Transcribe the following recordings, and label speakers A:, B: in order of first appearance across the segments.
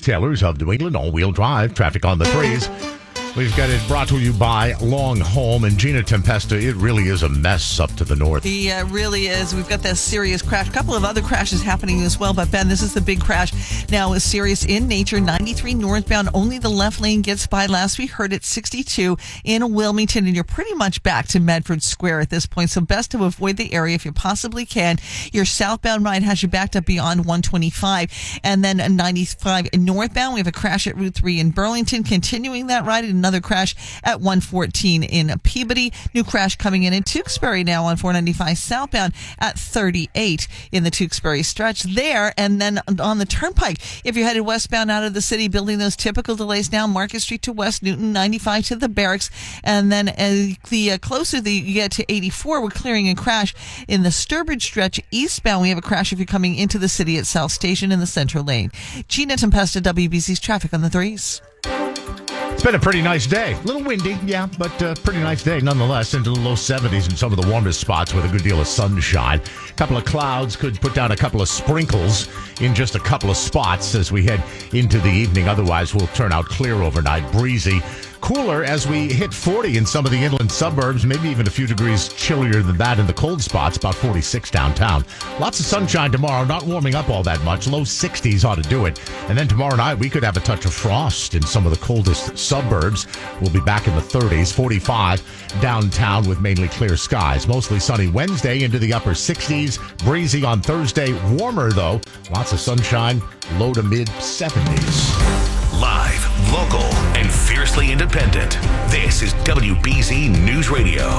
A: retailers of New England, all-wheel drive, traffic on the threes. We've got it brought to you by Long Home and Gina Tempesta. It really is a mess up to the north.
B: Yeah, it really is. We've got this serious crash. A couple of other crashes happening as well. But, Ben, this is the big crash. Now, it's serious in nature. 93 northbound. Only the left lane gets by. Last we heard at 62 in Wilmington. And you're pretty much back to Medford Square at this point. So best to avoid the area if you possibly can. Your southbound ride has you backed up beyond 125. And then 95 northbound. We have a crash at Route 3 in Burlington. Continuing that ride. Another crash at 114 in Peabody. New crash coming in Tewksbury now on 495 southbound at 38 in the Tewksbury stretch there. And then on the turnpike, if you're headed westbound out of the city, building those typical delays now, Market Street to West Newton, 95 to the Barracks. And then the closer you get to 84, we're clearing a crash in the Sturbridge stretch eastbound. We have a crash if you're coming into the city at South Station in the Central Lane. Gina Tempesta, WBC's traffic on the threes.
A: It's been a pretty nice day. A little windy, yeah, but pretty nice day nonetheless. Into the low 70s in some of the warmest spots with a good deal of sunshine. A couple of clouds could put down a couple of sprinkles in just a couple of spots as we head into the evening. Otherwise, we'll turn out clear overnight, breezy. Cooler as we hit 40 in some of the inland suburbs, maybe even a few degrees chillier than that in the cold spots, about 46 downtown. Lots of sunshine tomorrow, not warming up all that much. Low 60s ought to do it. And then tomorrow night, we could have a touch of frost in some of the coldest suburbs. We'll be back in the 30s, 45 downtown with mainly clear skies. Mostly sunny Wednesday into the upper 60s. Breezy on Thursday. Warmer, though. Lots of sunshine, low to mid 70s.
C: Live, local, and fiercely independent. This is WBZ News Radio.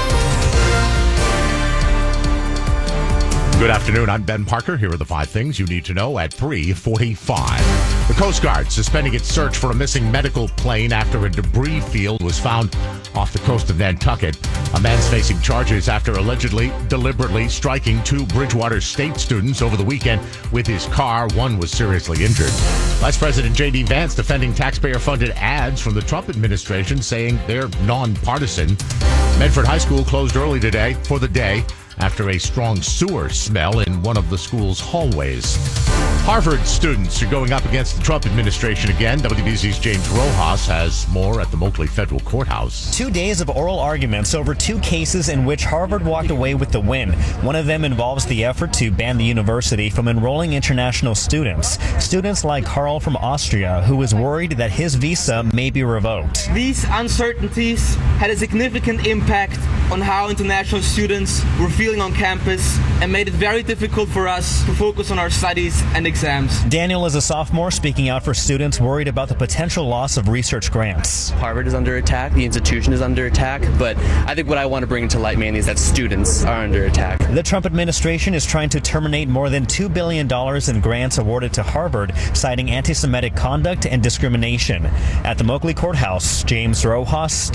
A: Good afternoon. I'm Ben Parker. Here are the 5 things you need to know at 3:45. The Coast Guard suspending its search for a missing medical plane after a debris field was found off the coast of Nantucket. A man's facing charges after allegedly deliberately striking 2 Bridgewater State students over the weekend with his car. One was seriously injured. Vice President J.D. Vance defending taxpayer-funded ads from the Trump administration, saying they're nonpartisan. Medford High School closed early today for the day after a strong sewer smell in one of the school's hallways. Harvard students are going up against the Trump administration again. WBZ's James Rojas has more at the Moakley Federal Courthouse.
D: 2 days of oral arguments over 2 cases in which Harvard walked away with the win. One of them involves the effort to ban the university from enrolling international students. Students like Carl from Austria, who is worried that his visa may be revoked.
E: These uncertainties had a significant impact on how international students were feeling on campus and made it very difficult for us to focus on our studies and exams.
D: Daniel is a sophomore speaking out for students worried about the potential loss of research grants.
F: Harvard is under attack, the institution is under attack, but I think what I want to bring to light mainly is that students are under attack.
D: The Trump administration is trying to terminate more than $2 billion in grants awarded to Harvard, citing anti-Semitic conduct and discrimination. At the Moakley Courthouse, James Rojas,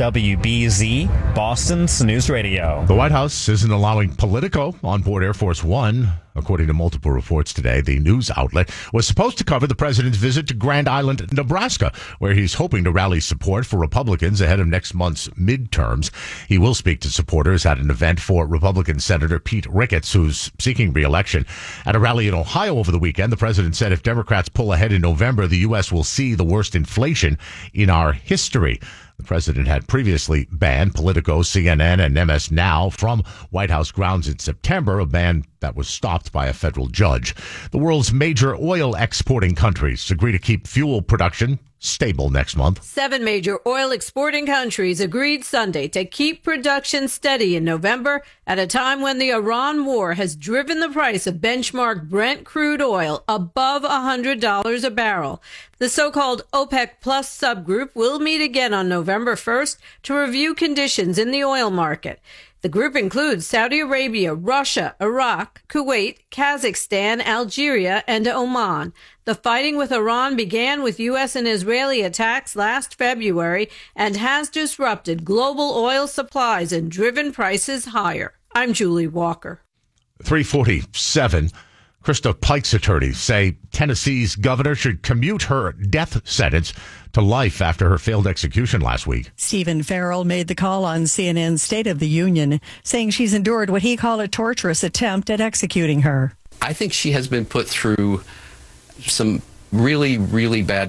D: WBZ, Boston's News Radio.
A: The White House isn't allowing Politico on board Air Force One. According to multiple reports today, the news outlet was supposed to cover the president's visit to Grand Island, Nebraska, where he's hoping to rally support for Republicans ahead of next month's midterms. He will speak to supporters at an event for Republican Senator Pete Ricketts, who's seeking re-election. At a rally in Ohio over the weekend, the president said if Democrats pull ahead in November, the U.S. will see the worst inflation in our history. The president had previously banned Politico, CNN, and MS Now from White House grounds in September, a ban that was stopped by a federal judge. The world's major oil exporting countries agree to keep fuel production stable next month.
G: 7 major oil exporting countries agreed Sunday to keep production steady in November at a time when the Iran war has driven the price of benchmark Brent crude oil above $100 a barrel. The so-called OPEC Plus subgroup will meet again on November 1st to review conditions in the oil market. The group includes Saudi Arabia, Russia, Iraq, Kuwait, Kazakhstan, Algeria, and Oman. The fighting with Iran began with U.S. and Israeli attacks last February and has disrupted global oil supplies and driven prices higher. I'm Julie Walker.
A: 3:47. Krista Pike's attorneys say Tennessee's governor should commute her death sentence to life after her failed execution last week.
H: Stephen Farrell made the call on CNN's State of the Union, saying she's endured what he called a torturous attempt at executing her.
I: I think she has been put through some really, really bad